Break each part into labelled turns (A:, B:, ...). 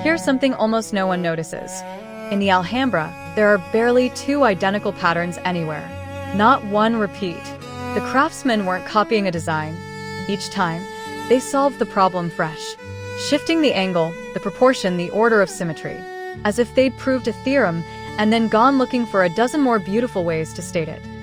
A: Here's something almost no one notices. In the Alhambra, there are barely 2 identical patterns anywhere. Not one repeat. The craftsmen weren't copying a design. Each time, they solved the problem fresh, shifting the angle, the proportion, the order of symmetry, as if they'd proved a theorem and then gone looking for a dozen more beautiful ways to state it.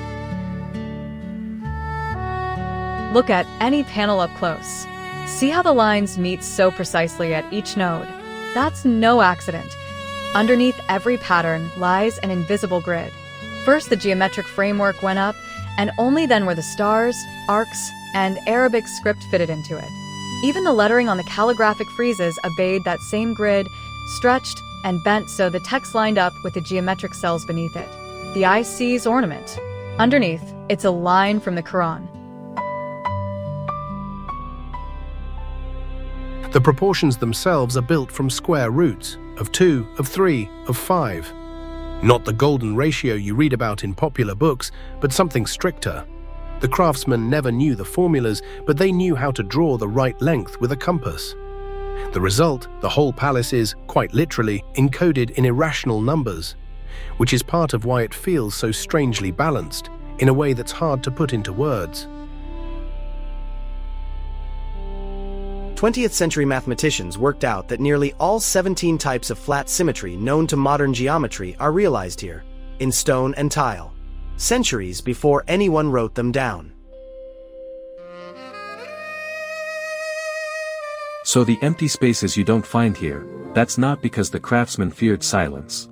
A: Look at any panel up close. See how the lines meet so precisely at each node? That's no accident. Underneath every pattern lies an invisible grid. First, the geometric framework went up, and only then were the stars, arcs, and Arabic script fitted into it. Even the lettering on the calligraphic friezes obeyed that same grid, stretched and bent so the text lined up with the geometric cells beneath it. The eye sees ornament. Underneath, it's a line from the Quran.
B: The proportions themselves are built from square roots, of 2, of 3, of 5. Not the golden ratio you read about in popular books, but something stricter. The craftsmen never knew the formulas, but they knew how to draw the right length with a compass. The result, the whole palace is, quite literally, encoded in irrational numbers, which is part of why it feels so strangely balanced, in a way that's hard to put into words.
C: 20th century mathematicians worked out that nearly all 17 types of flat symmetry known to modern geometry are realized here, in stone and tile, centuries before anyone wrote them down.
D: So the empty spaces you don't find here, that's not because the craftsmen feared silence.